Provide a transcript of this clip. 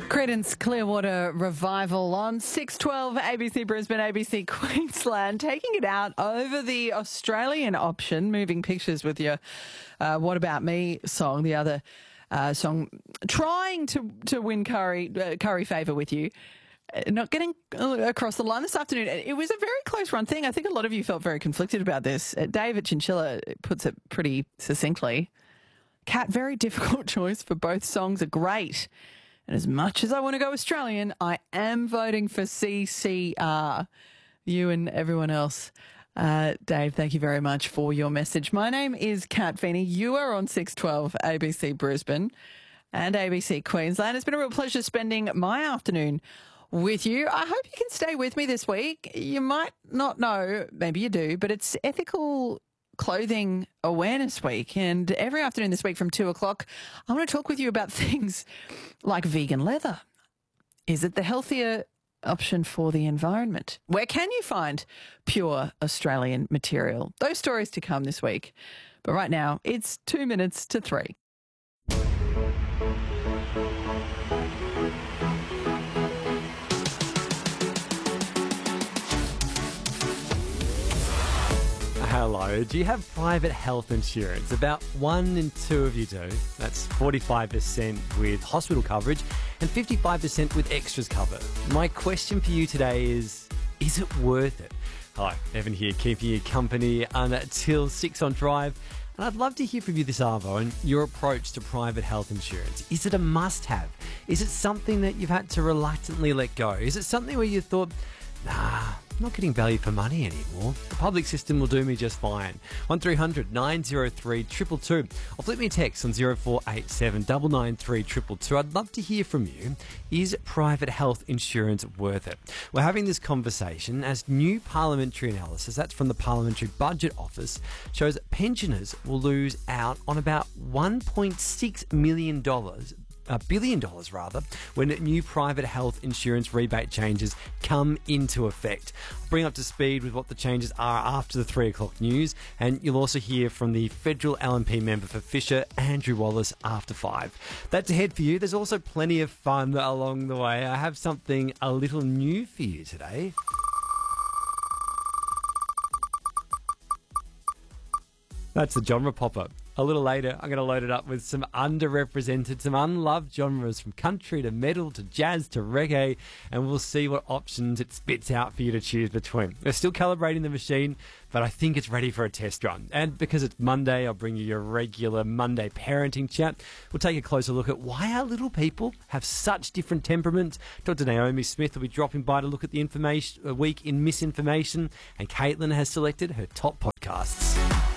Creedence Clearwater Revival on 612 ABC Brisbane, ABC Queensland, taking it out over the Australian option, moving pictures with your What About Me song, the other song, trying to win Curry favour with you. Not getting across the line this afternoon. It was a very close run thing. I think a lot of you felt very conflicted about this. David Chinchilla puts it pretty succinctly. Kat, very difficult choice for both songs are great. And as much as I want to go Australian, I am voting for CCR. You and everyone else. Dave, thank you very much for your message. My name is Kat Feeney. You are on 612 ABC Brisbane and ABC Queensland. It's been a real pleasure spending my afternoon with you. I hope you can stay with me this week. You might not know, maybe you do, but it's Ethical Clothing Awareness Week, and every afternoon this week from 2 o'clock, I want to talk with you about things like vegan leather. Is it the healthier option for the environment? Where can you find pure Australian material? Those stories to come this week. But right now, it's 2 minutes to 3. Hello, do you have private health insurance? About 1 in 2 of you do. That's 45% with hospital coverage and 55% with extras cover. My question for you today is it worth it? Hi, Evan here, keeping you company until 6 on Drive. And I'd love to hear from you this arvo and your approach to private health insurance. Is it a must-have? Is it something that you've had to reluctantly let go? Is it something where you thought, nah, I'm not getting value for money anymore. The public system will do me just fine. 1300 903 222. Or flip me a text on 0487 993 222. I'd love to hear from you. Is private health insurance worth it? We're having this conversation as new parliamentary analysis, that's from the Parliamentary Budget Office, shows that pensioners will lose out on about $1.6 million $1 billion when new private health insurance rebate changes come into effect. I'll bring up to speed with what the changes are after the 3 o'clock news, and you'll also hear from the federal LNP member for Fisher, Andrew Wallace, after 5. That's ahead for you. There's also plenty of fun along the way. I have something a little new for you today. That's the genre pop-up. A little later, I'm going to load it up with some underrepresented, some unloved genres from country to metal to jazz to reggae, and we'll see what options it spits out for you to choose between. We're still calibrating the machine, but I think it's ready for a test run. And because it's Monday, I'll bring you your regular Monday parenting chat. We'll take a closer look at why our little people have such different temperaments. Dr. Naomi Smith will be dropping by to look at the information week in misinformation, and Caitlin has selected her top podcasts.